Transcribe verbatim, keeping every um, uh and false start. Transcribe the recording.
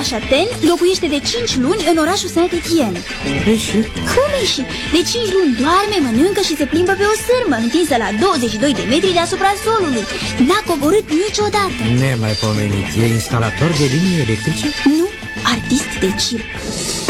Chaten locuiește de cinci luni în orașul Saint-Étienne. Și? Cum ieși? De cinci luni doarme, mănâncă și se plimbă pe o sârmă întinsă la douăzeci și doi de metri deasupra solului. N-a coborât niciodată. Nemaipomenit. E instalator de linii electrice? Nu, artist de circ.